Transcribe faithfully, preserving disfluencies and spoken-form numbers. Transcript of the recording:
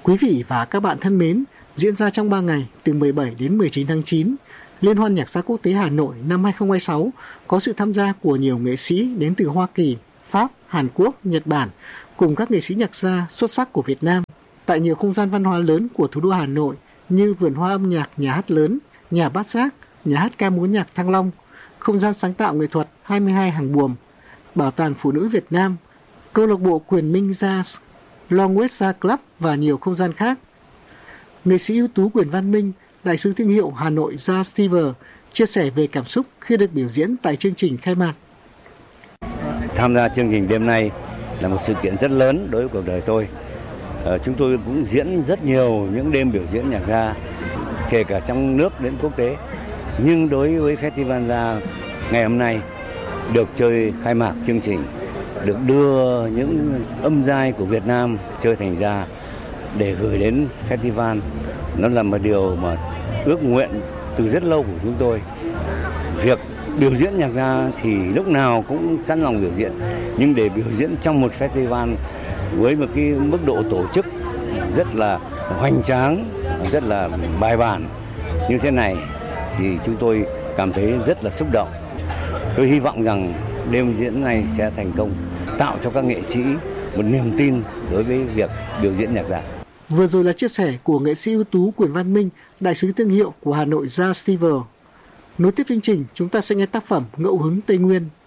Quý vị và các bạn thân mến, diễn ra trong ba ngày từ mười bảy đến mười chín tháng chín, Liên hoan nhạc gia quốc tế Hà Nội năm hai không hai sáu có sự tham gia của nhiều nghệ sĩ đến từ Hoa Kỳ, Pháp, Hàn Quốc, Nhật Bản cùng các nghệ sĩ nhạc gia xuất sắc của Việt Nam tại nhiều không gian văn hóa lớn của thủ đô Hà Nội như vườn hoa âm nhạc Nhà hát lớn, Nhà Bát Giác, Nhà hát ca múa nhạc Thăng Long, không gian sáng tạo nghệ thuật hai mươi hai Hàng Buồm, Bảo tàng Phụ nữ Việt Nam, câu lạc bộ Quyền Minh Jazz, Long West Jazz Club và nhiều không gian khác. Nghệ sĩ ưu tú Quyền Văn Minh, đại sứ thương hiệu Hà Nội Jazz Fever, chia sẻ về cảm xúc khi được biểu diễn tại chương trình khai mạc. Tham gia chương trình đêm nay là một sự kiện rất lớn đối với cuộc đời tôi. Ờ, chúng tôi cũng diễn rất nhiều những đêm biểu diễn nhạc gia, kể cả trong nước đến quốc tế. Nhưng đối với Festival Jazz ngày hôm nay, được chơi khai mạc chương trình, được đưa những âm giai của Việt Nam chơi thành ra để gửi đến festival, nó là một điều mà ước nguyện từ rất lâu của chúng tôi. Việc biểu diễn nhạc gia thì lúc nào cũng sẵn lòng biểu diễn, nhưng để biểu diễn trong một festival với một cái mức độ tổ chức rất là hoành tráng, rất là bài bản như thế này thì chúng tôi cảm thấy rất là xúc động. Tôi hy vọng rằng đêm diễn này sẽ thành công, tạo cho các nghệ sĩ một niềm tin đối với việc biểu diễn nhạc gia. Vừa rồi là chia sẻ của nghệ sĩ ưu tú Quyền Văn Minh, đại sứ thương hiệu của Hà Nội Jazz Fever. Nối tiếp chương trình, chúng ta sẽ nghe tác phẩm Ngẫu hứng Tây Nguyên.